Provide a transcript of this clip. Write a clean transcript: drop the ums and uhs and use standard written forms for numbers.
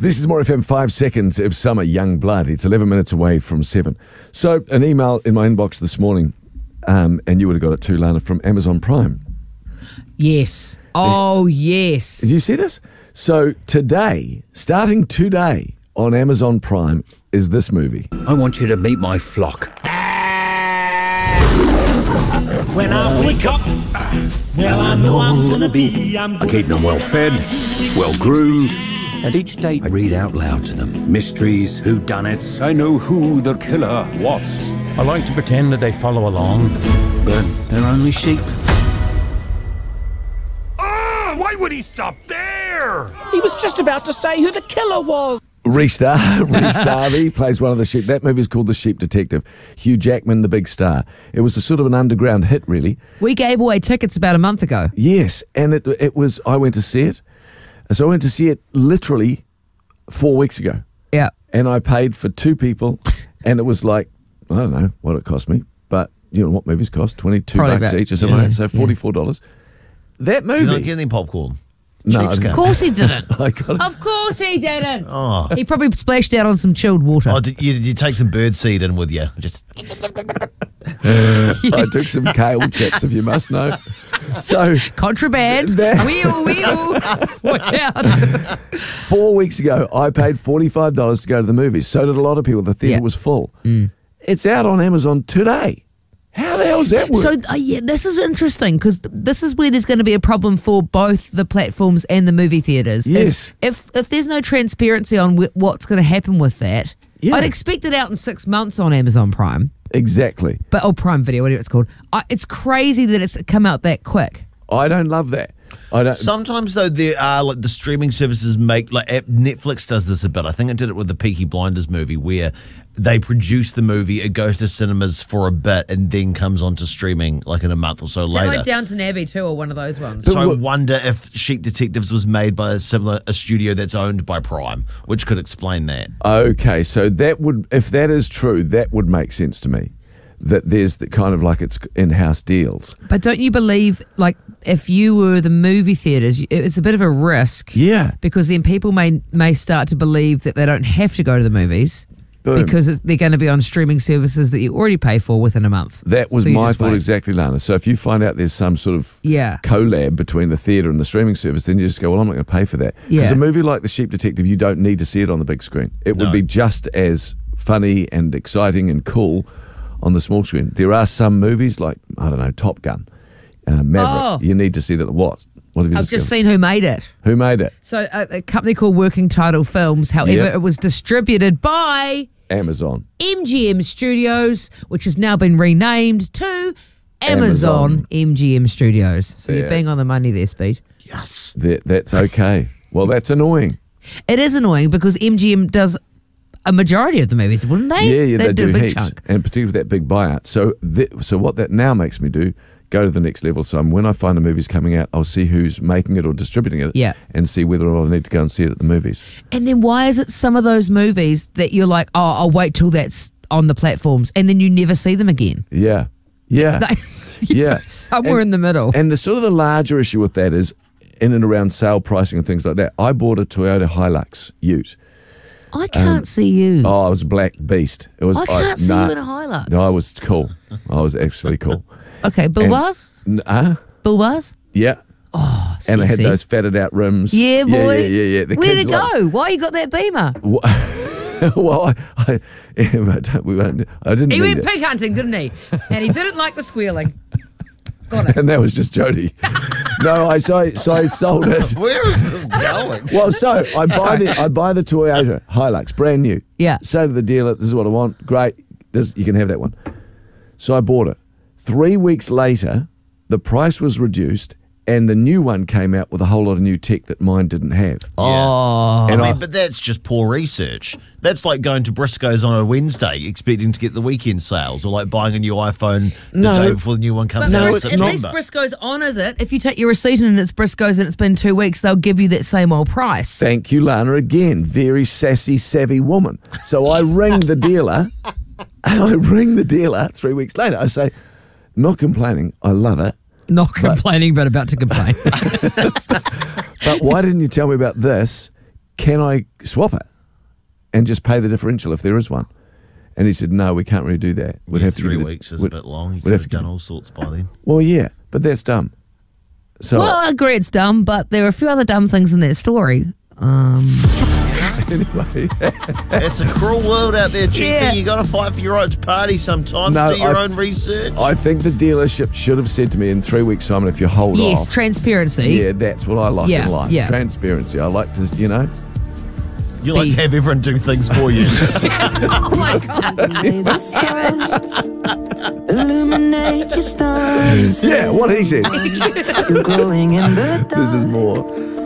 This is More FM, 5 seconds of summer young blood. It's 11 minutes away from 7. So an email in my inbox this morning, and you would have got it too, Lana, from Amazon Prime. Yes. Oh, yes. Did you see this? So today, starting today on Amazon Prime is this movie. I want you to meet my flock. When I wake up, well, I know I'm gonna be. I keep them well fed, well groomed, and each day I read out loud to them mysteries, whodunits. I know who the killer was. I like to pretend that they follow along, But they're only sheep. why would he stop there? He was just about to say who the killer was. Rhys Darby plays one of the sheep. That movie is called The Sheep Detective. Hugh Jackman, the big star. It was a sort of an underground hit, really. We gave away tickets about a month ago. Yes, and it was, I went to see it. So I went to see it literally 4 weeks ago. Yeah. And I paid for 2 people, and it was like, I don't know what it cost me, but you know what movies cost? $22 Probably each or something like that, so $44. That movie. Did you not get any popcorn? No, I Cheapskate. didn't. Of course he didn't. I got it. Of course he didn't. Oh. He probably splashed out on some chilled water. Oh, did you take some birdseed in with you? Just I took some kale chips, if you must know. So Contraband. That- Wheel. Watch out. 4 weeks ago, I paid $45 to go to the movies. So did a lot of people. The theatre Yeah. was full. It's out on Amazon today. How the hell does that work? So, yeah, this is interesting because this is where there's going to be a problem for both the platforms and the movie theatres. Yes. If there's no transparency on what's going to happen with that, Yeah. I'd expect it out in 6 months on Amazon Prime. Exactly. Prime Video, whatever it's called. It's crazy that it's come out that quick. I don't love that. I don't. sometimes though there are like the streaming services make like Netflix does this a bit. I think it did it with the Peaky Blinders movie where they produce the movie, it goes to cinemas for a bit, and then comes onto streaming like in a month or so Is later. that like Downton Abbey too, or one of those ones? So I wonder if Sheep Detectives was made by a studio that's owned by Prime, which could explain that. Okay, so that would, if that is true, that would make sense to me. That there's the kind of like it's in-house deals. But don't you believe, like, if you were the movie theatres, it's a bit of a risk. Yeah. Because then people may start to believe that they don't have to go to the movies. Boom. Because they're going to be on streaming services that you already pay for within a month. That was So you my just thought wait. exactly, Lana. So if you find out there's some sort of Yeah. collab between the theatre and the streaming service, then you just go, well, I'm not going to pay for that. Because Yeah. a movie like The Sheep Detective, you don't need to see it on the big screen. It would No. be just as funny and exciting and cool on the small screen. There are some movies like, I don't know, Top Gun, Maverick. Oh. You need to see that. What have you I've just discovered? seen who made it. Who made it? So a company called Working Title Films. However, Yep. it was distributed by Amazon. MGM Studios, which has now been renamed to Amazon. Amazon MGM Studios. So Yeah. you're being on the money there, Speed. Yes. That's okay. Well, that's annoying. It is annoying because MGM does a majority of the movies, wouldn't they? Yeah, they do a big heaps, chunk. and particularly that big buyout. So, so what that now makes me do, go to the next level. So, when I find a movie's coming out, I'll see who's making it or distributing it, Yeah. and see whether or not I need to go and see it at the movies. And then why is it some of those movies that you're like, oh, I'll wait till that's on the platforms, and then you never see them again? Yeah, yeah, yeah. Somewhere And- in the middle. And the sort of the larger issue with that is in and around sale pricing and things like that. I bought a Toyota Hilux Ute. I can't see you. Oh, I was a black beast. It was. I can't see you in a Hilux. No, I was cool. I was absolutely cool. Okay, Bulbars? Bulbars? Yeah. Oh, And I had sexy. those fatted out rims. Yeah, boy. Yeah. The Where'd kids it like- go? Why you got that Beamer? Well, I didn't He need went it. pig hunting, didn't he? And he didn't like the squealing. Got it. And that was just Jody. No, so I sold it. Where is this going? Well, so I buy the Toyota Hilux, brand new. Yeah. Say to the dealer, this is what I want. Great. You can have that one. So I bought it. 3 weeks later, the price was reduced and the new one came out with a whole lot of new tech that mine didn't have. Oh. And But that's just poor research. That's like going to Briscoe's on a Wednesday expecting to get the weekend sales, or like buying a new iPhone the day before the new one comes But out. in at least September. Briscoe's honours it. If you take your receipt and it's Briscoe's and it's been 2 weeks, they'll give you that same old price. Thank you, Lana. Again, very sassy, savvy woman. So I ring the dealer. I ring the dealer 3 weeks later. I say, not complaining. I love it. Not complaining, but about to complain. But why didn't you tell me about this? can I swap it and just pay the differential if there is one? And he said, no, we can't really do that. We'd have to 3 give you weeks is a bit long. You we'd could have have to done all sorts by then. Well, yeah, but that's dumb. So Well, I agree it's dumb, but there are a few other dumb things in that story. anyway, It's a cruel world out there, Chiefy. Yeah. You got to fight for your right to party sometimes. No, Do your I- own research. I think the dealership should have said to me in 3 weeks' time, if you hold Yes, off. transparency. Yeah, that's what I like Yeah, in life. yeah. Transparency. I like to, You like to have everyone do things for you. Oh my God. May the stars illuminate your stars. Yeah, what he said. You're glowing in the dark. This is more.